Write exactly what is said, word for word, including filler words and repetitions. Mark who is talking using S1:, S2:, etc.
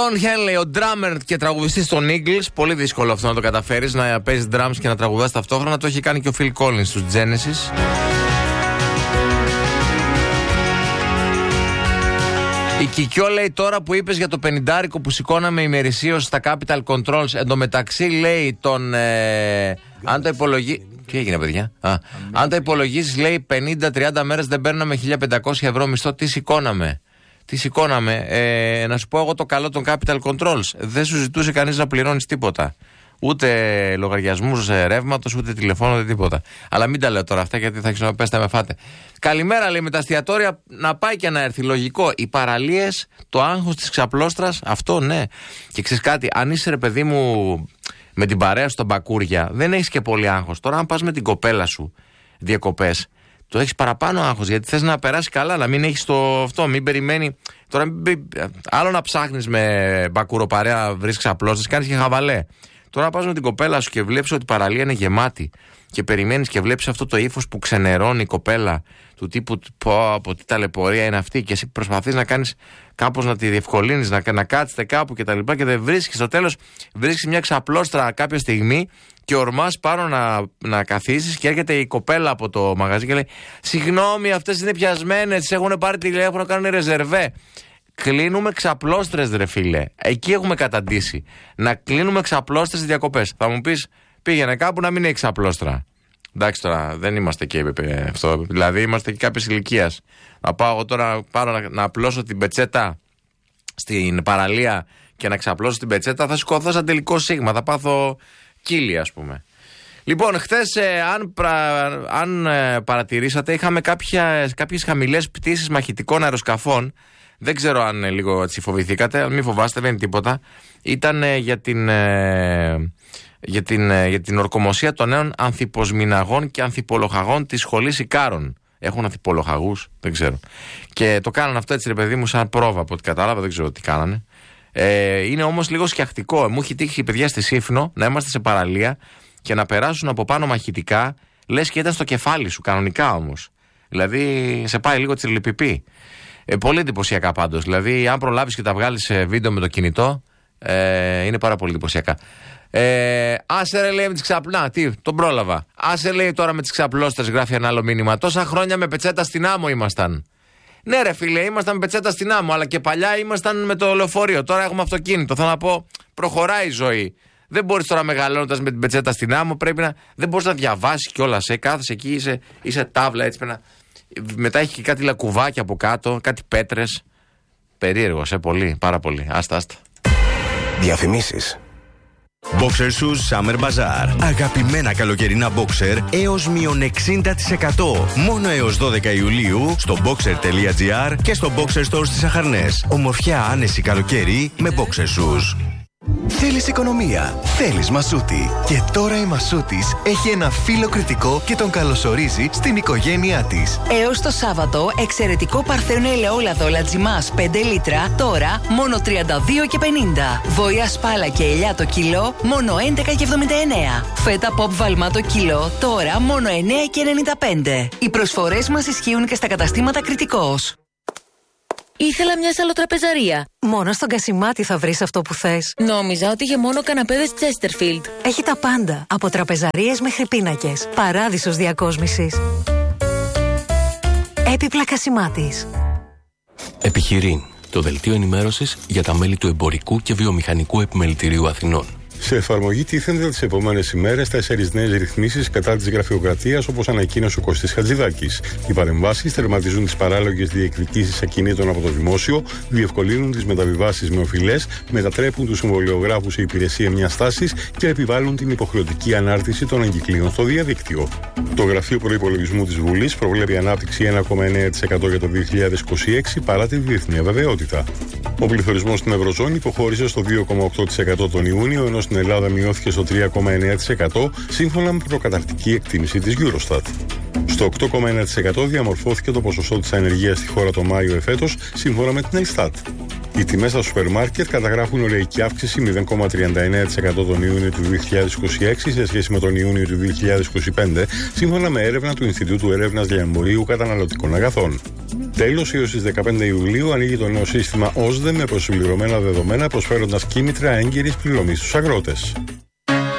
S1: Don Henley, ο drummer και τραγουδιστής των Eagles. Πολύ δύσκολο αυτό να το καταφέρεις, να παίζεις drums και να τραγουδάς ταυτόχρονα. Το έχει κάνει και ο Phil Collins στους Genesis. Η Κικιό λέει τώρα που είπες για το πενηντάρικο που σηκώναμε ημερησίως στα Capital Controls. Εν τω μεταξύ λέει τον. Ε, αν το υπολογίσει. Τι έγινε, παιδιά? Α, αν το υπολογίσεις, λέει πενήντα τριάντα μέρες δεν παίρναμε χίλια πεντακόσια ευρώ μισθό. Τι σηκώναμε. Τι σηκώναμε. Ε, να σου πω εγώ το καλό των Capital Controls. Δεν σου ζητούσε κανείς να πληρώνεις τίποτα. Ούτε λογαριασμούς ρεύματος, ούτε τηλεφώνο, ούτε τίποτα. Αλλά μην τα λέω τώρα αυτά γιατί θα ξαναπέσετε με φάτε. Καλημέρα, λέει, με τα εστιατόρια να πάει και να έρθει. Λογικό. Οι παραλίες, το άγχος της ξαπλώστρας, αυτό ναι. Και ξέρεις κάτι, αν είσαι ρε παιδί μου με την παρέα σου στα μπακούρια, δεν έχεις και πολύ άγχος. Τώρα, αν πας με την κοπέλα σου διακοπές, το έχεις παραπάνω άγχος γιατί θες να περάσει καλά, να μην έχεις το αυτό, μην περιμένει. Τώρα, μην, άλλο να ψάχνεις με μπακουροπαρέα, βρεις ξαπλώστρες, κάνεις και χαβαλέ. Τώρα πας με την κοπέλα σου και βλέπεις ότι η παραλία είναι γεμάτη και περιμένεις και βλέπεις αυτό το ύφος που ξενερώνει η κοπέλα του τύπου πω από τι ταλαιπωρία είναι αυτή και εσύ προσπαθείς να κάνεις κάπως να τη διευκολύνεις, να, να κάτσετε κάπου και τα λοιπά και δεν βρίσκεις. Στο τέλος βρίσκεις μια ξαπλώστρα κάποια στιγμή και ορμάς πάνω να, να καθίσεις και έρχεται η κοπέλα από το μαγαζί και λέει συγγνώμη, αυτές είναι πιασμένες, τις έχουν πάρει τηλέφωνο, κάνουν ρεζερβέ. Κλείνουμε ξαπλώστρες, ρε φίλε. Εκεί έχουμε καταντήσει. Να κλείνουμε ξαπλώστρες στις διακοπές. Θα μου πεις, πήγαινε κάπου να μην έχει ξαπλώστρα. Εντάξει τώρα, δεν είμαστε και αυτό. Δηλαδή, είμαστε και κάποιες ηλικίας. Να πάω εγώ τώρα πάρω να, να απλώσω την πετσέτα στην παραλία και να ξαπλώσω την πετσέτα, θα σηκωθώ σαν τελικό σίγμα. Θα πάθω κύλι, ας πούμε. Λοιπόν, χθες, ε, αν, πρα, αν ε, παρατηρήσατε, είχαμε κάποιες, κάποιες χαμηλές πτήσεις μαχητικών αεροσκαφών. Δεν ξέρω αν ε, λίγο έτσι φοβηθήκατε, αλλά μην φοβάστε, δεν είναι τίποτα. Ήταν ε, για, την, ε, για, την, ε, για την ορκομοσία των νέων ανθιποσμηναγών και ανθιπολοχαγών της σχολής Ικάρων. Έχουν ανθιπολοχαγούς, δεν ξέρω. Και το κάνανε αυτό έτσι, ρε παιδί μου, σαν πρόβα από ό,τι κατάλαβα, δεν ξέρω τι κάνανε. Ε, είναι όμως λίγο σκιαχτικό. Μου έχει τύχει, παιδιά, στη Σύφνο να είμαστε σε παραλία και να περάσουν από πάνω μαχητικά, λες και ήταν στο κεφάλι σου, κανονικά όμως. Δηλαδή, σε πάει λίγο τσιρλιπιπί. Ε, πολύ εντυπωσιακά πάντως. Δηλαδή, αν προλάβεις και τα βγάλεις σε βίντεο με το κινητό, ε, είναι πάρα πολύ εντυπωσιακά. Ε, άσε ρε, λέει, με τις ξαπλά. Τι, τον πρόλαβα. Άσε, λέει, τώρα με τις ξαπλώστρες, γράφει ένα άλλο μήνυμα. Τόσα χρόνια με πετσέτα στην άμμο ήμασταν. Ναι, ρε φίλε, ήμασταν με πετσέτα στην άμμο, αλλά και παλιά ήμασταν με το λεωφορείο. Τώρα έχουμε αυτοκίνητο. Θέλω να πω, προχωράει η ζωή. Δεν μπορείς τώρα μεγαλώνοντας με την πετσέτα στην άμμο, πρέπει να. Δεν μπορείς να διαβάσεις κιόλας. Ε. Κάθεσαι εκεί, είσαι, είσαι τάβλα έτσι. Να... Μετά έχει και κάτι λακκουβάκια από κάτω, κάτι πέτρες. Περίεργος, ε, πολύ, πάρα πολύ. Άστα, άστα.
S2: Διαφημίσεις. Boxer Shoes Summer Bazaar. Αγαπημένα καλοκαιρινά boxer έως μείον εξήντα τοις εκατό. Μόνο έως δώδεκα Ιουλίου στο boxer.gr και στο Boxer Store στις Αχαρνές. Ομορφιά, άνεση καλοκαίρι με Boxer Shoes. Θέλεις οικονομία, θέλεις Μασούτη. Και τώρα η Μασούτης έχει ένα φίλο κριτικό και τον καλωσορίζει στην οικογένειά της.
S3: Έως το Σάββατο, εξαιρετικό παρθένο ελαιόλαδο Λατζιμάς πέντε λίτρα, τώρα μόνο τριάντα δύο και πενήντα. Βοήα σπάλα και ελιά το κιλό, μόνο έντεκα και εβδομήντα εννέα. Φέτα pop βαλμά το κιλό, τώρα μόνο εννέα και ενενήντα πέντε. Οι προσφορές μας ισχύουν και στα καταστήματα Κριτικός.
S4: Ήθελα μια σαλοτραπεζαρία.
S5: Μόνο στον Κασιμάτη θα βρεις αυτό που θες.
S4: Νόμιζα ότι είχε μόνο καναπέδες Chesterfield.
S5: Έχει τα πάντα, από τραπεζαρίες μέχρι πίνακες. Παράδεισος διακόσμησης. Έπιπλα Κασιμάτης.
S6: Επιχειρήν, το δελτίο ενημέρωσης για τα μέλη του Εμπορικού και Βιομηχανικού Επιμελητηρίου Αθηνών.
S7: Σε εφαρμογή τίθενται τις επόμενες ημέρες τέσσερις νέες ρυθμίσεις κατά της γραφειοκρατίας, όπως ανακοίνωσε ο Κωστής Χατζηδάκης. Οι παρεμβάσεις τερματίζουν τις παράλογες διεκδικήσεις ακινήτων από το δημόσιο, διευκολύνουν τις μεταβιβάσεις με οφειλές, μετατρέπουν τους συμβολιογράφους σε υπηρεσία μιας τάσης και επιβάλλουν την υποχρεωτική ανάρτηση των εγκυκλίων στο διαδίκτυο. Το Γραφείο Προϋπολογισμού της Βουλής προβλέπει ανάπτυξη ένα κόμμα εννέα τοις εκατό για το δύο χιλιάδες είκοσι έξι παρά τη διεθνή αβεβαιότητα. Ο πληθωρισμός στην Ευρωζώνη υποχώρησε στο δύο κόμμα οκτώ τοις εκατό τον Ιούνιο, ενώ στην Ελλάδα μειώθηκε στο τρία κόμμα εννέα τοις εκατό σύμφωνα με προκαταρκτική εκτίμηση της Eurostat. Στο οκτώ κόμμα ένα τοις εκατό διαμορφώθηκε το ποσοστό της ανεργίας στη χώρα το Μάιο εφέτος, σύμφωνα με την Ελστάτ. Οι τιμές στα σούπερ μάρκετ καταγράφουν ωρεϊκή αύξηση μηδέν κόμμα τριάντα εννέα τοις εκατό τον Ιούνιο του δύο χιλιάδες είκοσι έξι σε σχέση με τον Ιούνιο του δύο χιλιάδες είκοσι πέντε, σύμφωνα με έρευνα του Ινστιτούτου Έρευνας Λιανεμπορίου Καταναλωτικών Αγαθών. Τέλος, έως τις δεκαπέντε Ιουλίου ανοίγει το νέο σύστημα ΟΣΔΕ με προσυμπληρωμένα δεδομένα, προσφέροντας κίνητρα έγκυρης πληρωμής στους αγρότες.